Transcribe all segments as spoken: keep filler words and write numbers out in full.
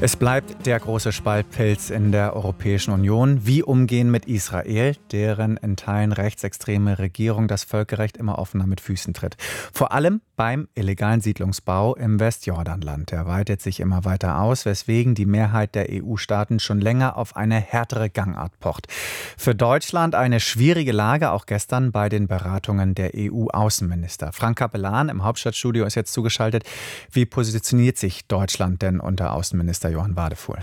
Es bleibt der große Spaltpilz in der Europäischen Union. Wie umgehen mit Israel, deren in Teilen rechtsextreme Regierung das Völkerrecht immer offener mit Füßen tritt. Vor allem beim illegalen Siedlungsbau im Westjordanland. Der weitet sich immer weiter aus, weswegen die Mehrheit der E U-Staaten schon länger auf eine härtere Gangart pocht. Für Deutschland eine schwierige Lage, auch gestern bei den Beratungen der E U-Außenminister. Frank Capellan im Hauptstadtstudio ist jetzt zugeschaltet. Wie positioniert sich Deutschland denn unter Außenminister Johann Wadephul?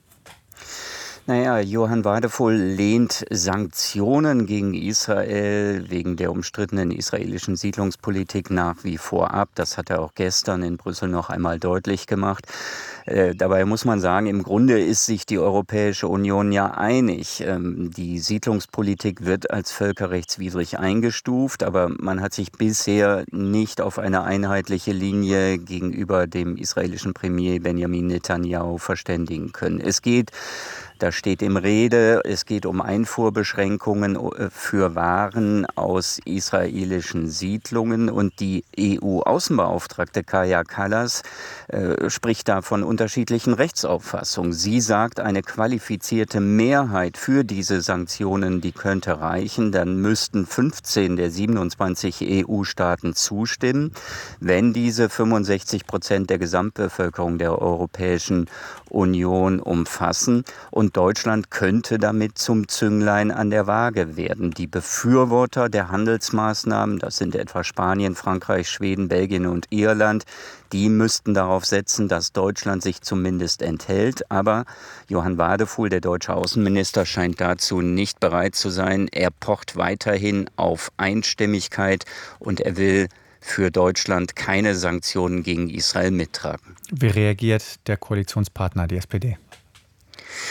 Naja, Johann Wadephul lehnt Sanktionen gegen Israel wegen der umstrittenen israelischen Siedlungspolitik nach wie vor ab. Das hat er auch gestern in Brüssel noch einmal deutlich gemacht. Äh, dabei muss man sagen, im Grunde ist sich die Europäische Union ja einig. Ähm, die Siedlungspolitik wird als völkerrechtswidrig eingestuft, aber man hat sich bisher nicht auf eine einheitliche Linie gegenüber dem israelischen Premier Benjamin Netanyahu verständigen können. Es geht Da steht im Rede, es geht um Einfuhrbeschränkungen für Waren aus israelischen Siedlungen. Und die E U-Außenbeauftragte Kaja Kallas äh, spricht da von unterschiedlichen Rechtsauffassungen. Sie sagt, eine qualifizierte Mehrheit für diese Sanktionen, die könnte reichen. Dann müssten fünfzehn der siebenundzwanzig E U-Staaten zustimmen. Wenn diese fünfundsechzig Prozent der Gesamtbevölkerung der Europäischen Union umfassen. Und Deutschland könnte damit zum Zünglein an der Waage werden. Die Befürworter der Handelsmaßnahmen, das sind etwa Spanien, Frankreich, Schweden, Belgien und Irland, die müssten darauf setzen, dass Deutschland sich zumindest enthält. Aber Johann Wadephul, der deutsche Außenminister, scheint dazu nicht bereit zu sein. Er pocht weiterhin auf Einstimmigkeit und er will für Deutschland keine Sanktionen gegen Israel mittragen. Wie reagiert der Koalitionspartner, die S P D?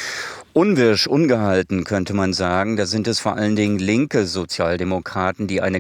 Unwirsch, ungehalten, könnte man sagen. Da sind es vor allen Dingen linke Sozialdemokraten, die eine